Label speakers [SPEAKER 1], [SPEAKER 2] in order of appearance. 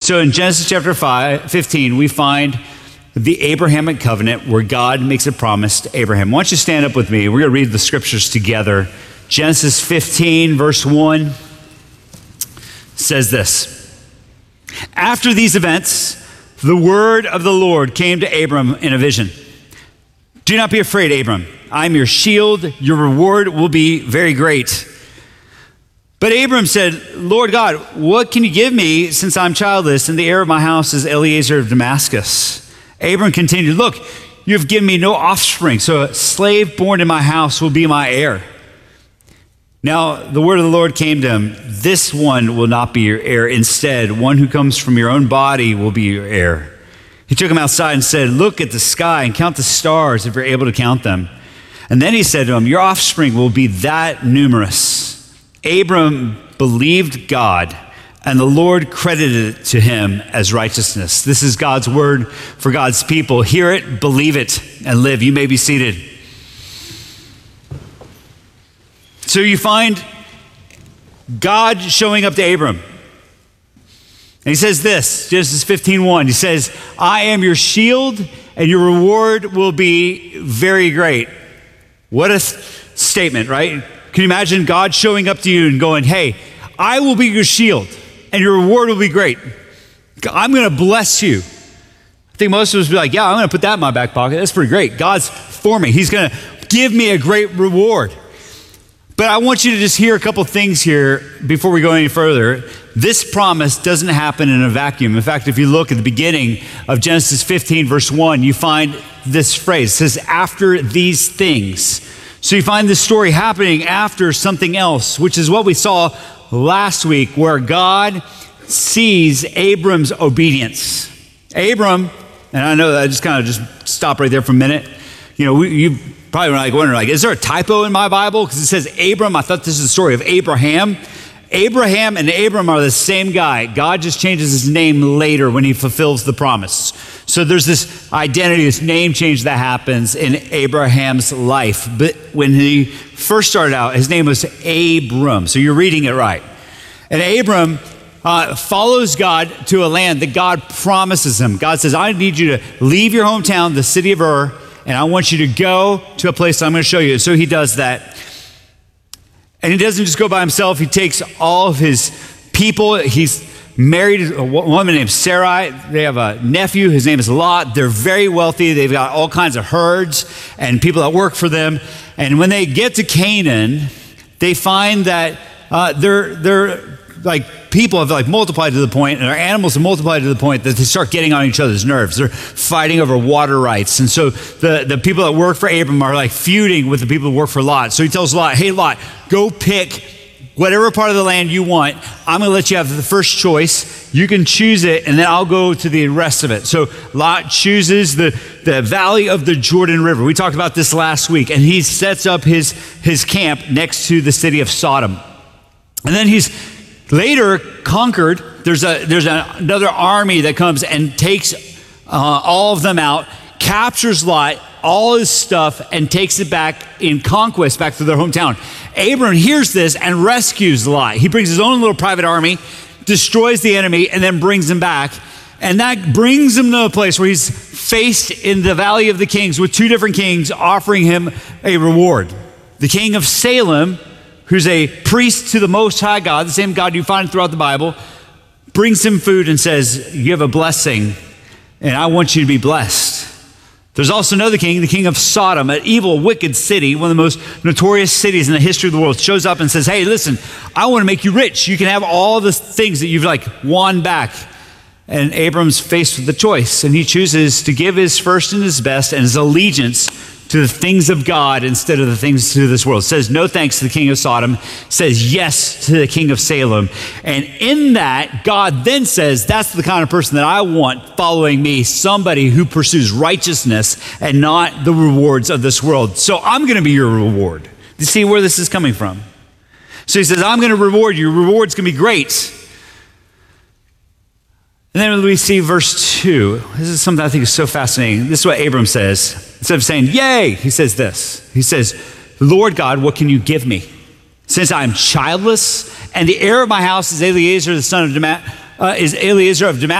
[SPEAKER 1] So in Genesis chapter 15, we find the Abrahamic covenant where God makes a promise to Abraham. Why don't you stand up with me? We're going to read the scriptures together. Genesis 15, verse 1 says this. After these events, the word of the Lord came to Abram in a vision. Do not be afraid, Abram. I am your shield. Your reward will be very great. But Abram said, Lord God, what can you give me since I'm childless and the heir of my house is Eliezer of Damascus? Abram continued, look, you have given me no offspring, so a slave born in my house will be my heir. Now the word of the Lord came to him, this one will not be your heir. Instead, one who comes from your own body will be your heir. He took him outside and said, look at the sky and count the stars if you're able to count them. And then he said to him, your offspring will be that numerous. Abram believed God, and the Lord credited it to him as righteousness. This is God's word for God's people. Hear it, believe it, and live. You may be seated. So you find God showing up to Abram. And he says this, Genesis 15:1. He says, I am your shield, and your reward will be very great. What a statement, right? Can you imagine God showing up to you and going, hey, I will be your shield and your reward will be great. I'm going to bless you. I think most of us would be like, yeah, I'm going to put that in my back pocket. That's pretty great. God's for me. He's going to give me a great reward. But I want you to just hear a couple things here before we go any further. This promise doesn't happen in a vacuum. In fact, if you look at the beginning of Genesis 15, verse 1, you find this phrase. It says, after these things. So you find this story happening after something else, which is what we saw last week, where God sees Abram's obedience. Abram, and I know that I just kind of just stop right there for a minute. You know, you probably wondering, is there a typo in my Bible? Because it says Abram. I thought this is the story of Abraham. Abraham and Abram are the same guy. God just changes his name later when he fulfills the promise. So there's this identity, this name change that happens in Abraham's life. But when he first started out, his name was Abram. So you're reading it right. And Abram follows God to a land that God promises him. God says, I need you to leave your hometown, the city of Ur, and I want you to go to a place I'm going to show you. So he does that. And he doesn't just go by himself. He takes all of his people. He's married a woman named Sarai. They have a nephew. His name is Lot. They're very wealthy. They've got all kinds of herds and people that work for them. And when they get to Canaan, they find that they're like people have like multiplied to the point, and our animals have multiplied to the point that they start getting on each other's nerves. They're fighting over water rights. And so the people that work for Abram are like feuding with the people who work for Lot. So he tells Lot, hey Lot, go pick whatever part of the land you want. I'm going to let you have the first choice. You can choose it, and then I'll go to the rest of it. So Lot chooses the valley of the Jordan River. We talked about this last week, and he sets up his camp next to the city of Sodom. And then he's later conquered. There's another army that comes and takes all of them out, captures Lot, all his stuff, and takes it back in conquest back to their hometown. Abram hears this and rescues Lot. He brings his own little private army, destroys the enemy, and then brings him back. And that brings him to a place where he's faced in the Valley of the Kings with two different kings offering him a reward. The king of Salem, who's a priest to the Most High God, the same God you find throughout the Bible, brings him food and says, you have a blessing, and I want you to be blessed. There's also another king, the king of Sodom, an evil, wicked city, one of the most notorious cities in the history of the world, shows up and says, hey, listen, I want to make you rich. You can have all the things that you've won back. And Abram's faced with the choice, and he chooses to give his first and his best and his allegiance to the things of God instead of the things to this world. It says no thanks to the king of Sodom, says yes to the king of Salem. And in that, God then says, that's the kind of person that I want following me, somebody who pursues righteousness and not the rewards of this world. So I'm going to be your reward. You see where this is coming from? So he says, I'm going to reward you. Your reward's going to be great. And then we see verse 2. This is something I think is so fascinating. This is what Abram says. Instead of saying, yay, he says this. He says, Lord God, what can you give me? Since I am childless, and the heir of my house is Eliezer, the son of Damascus,